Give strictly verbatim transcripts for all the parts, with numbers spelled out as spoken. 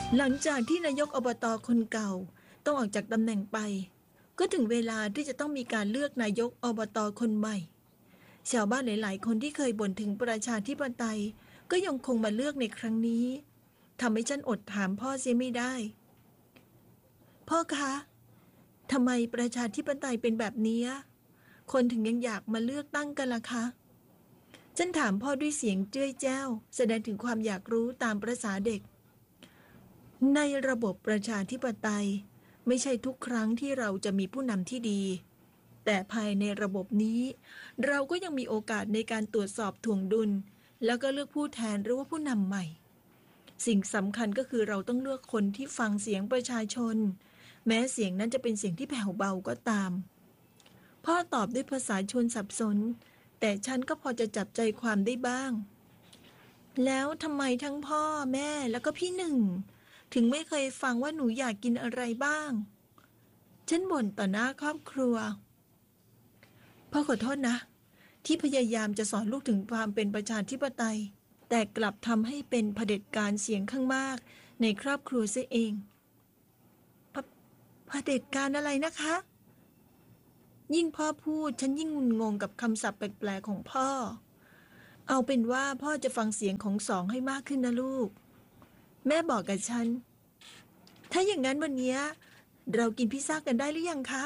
หลังจากที่นายกอบตคนเก่าต้องออกจากตำแหน่งไปก็ถึงเวลาที่จะต้องมีการเลือกนายกอบตคนใหม่ชาวบ้านหลายๆคนที่เคยบ่นถึงประชาธิปไตยก็ยังคงมาเลือกในครั้งนี้ทำให้ฉันอดถามพ่อเสียไม่ได้พ่อคะทำไมประชาธิปไตยเป็นแบบนี้คนถึงยังอยากมาเลือกตั้งกันล่ะคะฉันถามพ่อด้วยเสียงเจ้ยแจ้วแสดงถึงความอยากรู้ตามประสาเด็กในระบบประชาธิปไตยไม่ใช่ทุกครั้งที่เราจะมีผู้นำที่ดีแต่ภายในระบบนี้เราก็ยังมีโอกาสในการตรวจสอบถ่วงดุลแล้วก็เลือกผู้แทนหรือว่าผู้นำใหม่สิ่งสำคัญก็คือเราต้องเลือกคนที่ฟังเสียงประชาชนแม้เสียงนั้นจะเป็นเสียงที่แผ่วเบาก็ตามพ่อตอบด้วยภาษาชนสับสนแต่ฉันก็พอจะจับใจความได้บ้างแล้วทำไมทั้งพ่อแม่แล้วก็พี่หนึ่งถึงไม่เคยฟังว่าหนูอยากกินอะไรบ้างฉันบ่นต่อหน้าครอบครัวพ่อขอโทษนะที่พยายามจะสอนลูกถึงความเป็นประชาธิปไตยแต่กลับทำให้เป็นเผด็จการเสียงข้างมากในครอบครัวเสียเองเผเผด็จการอะไรนะคะยิ่งพ่อพูดฉันยิ่งงุนงงกับคำศัพท์แปลกๆของพ่อเอาเป็นว่าพ่อจะฟังเสียงของสองให้มากขึ้นนะลูกแม่บอกกับฉันถ้าอย่างนั้นวันนี้เรากินพิซซ่ากันได้หรือยังคะ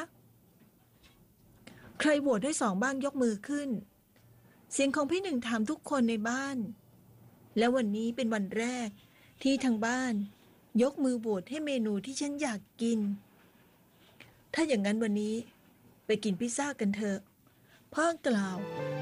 ใครโหวตให้สองบ้างยกมือขึ้นเสียงของพี่หนึ่งถามทุกคนในบ้านและวันนี้เป็นวันแรกที่ทางบ้านยกมือโหวตให้เมนูที่ฉันอยากกินถ้าอย่างนั้นวันนี้ไปกินพิซซ่ากันเถอะพ่อกล่าว